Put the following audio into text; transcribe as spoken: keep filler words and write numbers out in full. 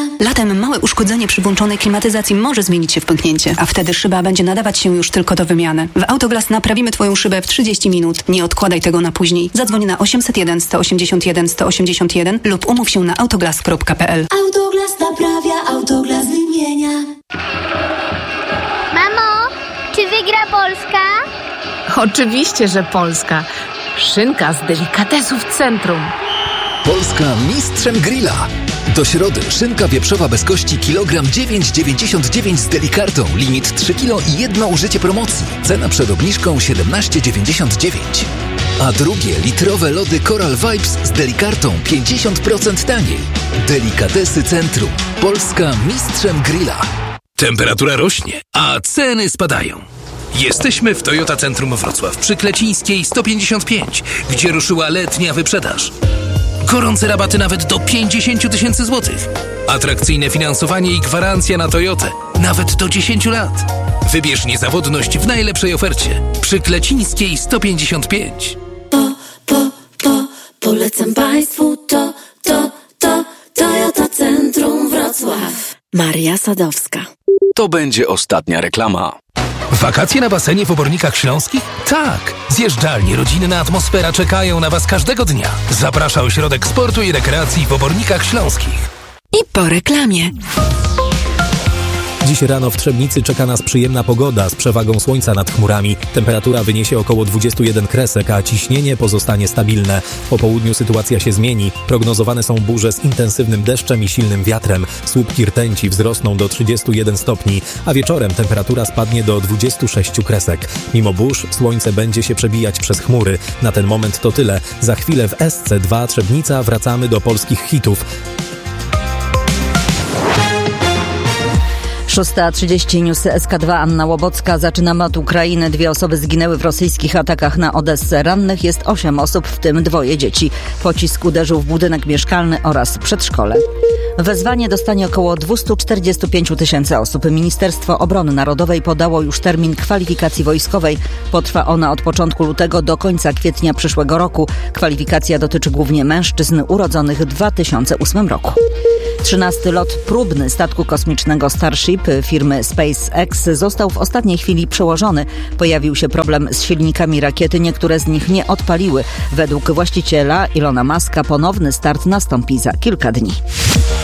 Latem małe uszkodzenie przy włączonej klimatyzacji może zmienić się w pęknięcie, a wtedy szyba będzie nadawać się już tylko do wymiany. W Autoglas naprawimy Twoją szybę w trzydzieści minut. Nie odkładaj tego na później. Zadzwoń na osiemset jeden sto osiemdziesiąt jeden sto osiemdziesiąt jeden lub umów się na autoglas kropka p l. Autoglas naprawia, Autoglas wymienia. Mamo, czy wygra Polska? Oczywiście, że Polska. Szynka z delikatesów Centrum. Polska mistrzem grilla. Do środy szynka wieprzowa bez kości kilogram dziewięć dziewięćdziesiąt dziewięć z Delikartą. Limit trzy kilo i jedno użycie promocji. Cena przed obniżką siedemnaście dziewięćdziesiąt dziewięć. A drugie litrowe lody Coral Vibes z Delikartą pięćdziesiąt procent taniej. Delikatesy Centrum. Polska mistrzem grilla. Temperatura rośnie, a ceny spadają. Jesteśmy w Toyota Centrum Wrocław przy Klecińskiej sto pięćdziesiąt pięć, gdzie ruszyła letnia wyprzedaż. Gorące rabaty nawet do pięćdziesiąt tysięcy złotych. Atrakcyjne finansowanie i gwarancja na Toyotę nawet do dziesięć lat. Wybierz niezawodność w najlepszej ofercie przy Klecińskiej sto pięćdziesiąt pięć. Po, po, po, polecam Państwu to, to, to, Toyota Centrum Wrocław. Maria Sadowska. To będzie ostatnia reklama. Wakacje na basenie w Obornikach Śląskich? Tak! Zjeżdżalnie, rodzinna atmosfera czekają na Was każdego dnia. Zaprasza Ośrodek Sportu i Rekreacji w Obornikach Śląskich. I po reklamie. Dziś rano w Trzebnicy czeka nas przyjemna pogoda z przewagą słońca nad chmurami. Temperatura wyniesie około dwadzieścia jeden kresek, a ciśnienie pozostanie stabilne. Po południu sytuacja się zmieni. Prognozowane są burze z intensywnym deszczem i silnym wiatrem. Słupki rtęci wzrosną do trzydziestu jeden stopni, a wieczorem temperatura spadnie do dwudziestu sześciu kresek. Mimo burz słońce będzie się przebijać przez chmury. Na ten moment to tyle. Za chwilę w S C dwa Trzebnica wracamy do polskich hitów. szósta trzydzieści News S K dwa, Anna Łobocka. Zaczynamy od Ukrainy. Dwie osoby zginęły w rosyjskich atakach na Odessę. Rannych jest osiem osób, w tym dwoje dzieci. Pocisk uderzył w budynek mieszkalny oraz przedszkole. Wezwanie dostanie około dwieście czterdzieści pięć tysięcy osób. Ministerstwo Obrony Narodowej podało już termin kwalifikacji wojskowej. Potrwa ona od początku lutego do końca kwietnia przyszłego roku. Kwalifikacja dotyczy głównie mężczyzn urodzonych w dwa tysiące ósmym roku. trzynasty lot próbny statku kosmicznego Starship firmy SpaceX został w ostatniej chwili przełożony. Pojawił się problem z silnikami rakiety, niektóre z nich nie odpaliły. Według właściciela Ilona Muska ponowny start nastąpi za kilka dni.